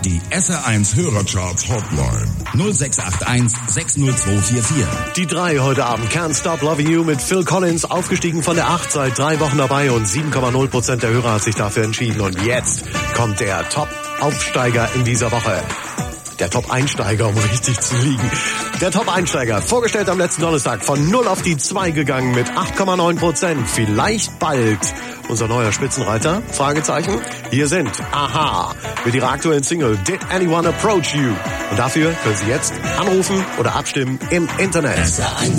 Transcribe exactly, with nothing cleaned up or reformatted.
Die S R eins Hörercharts Hotline null sechs acht eins sechs null zwei vier vier. Die drei heute Abend. Can't Stop Loving You mit Phil Collins, aufgestiegen von der acht, seit drei Wochen dabei und sieben Komma null Prozent der Hörer hat sich dafür entschieden. Und jetzt kommt der Top-Aufsteiger in dieser Woche. Der Top-Einsteiger, um richtig zu liegen. Der Top-Einsteiger, vorgestellt am letzten Donnerstag, von null auf die zwei gegangen mit acht Komma neun Prozent. Vielleicht bald unser neuer Spitzenreiter? Fragezeichen. Hier sind Aha mit ihrer aktuellen Single Did Anyone Approach You? Und dafür können Sie jetzt anrufen oder abstimmen im Internet.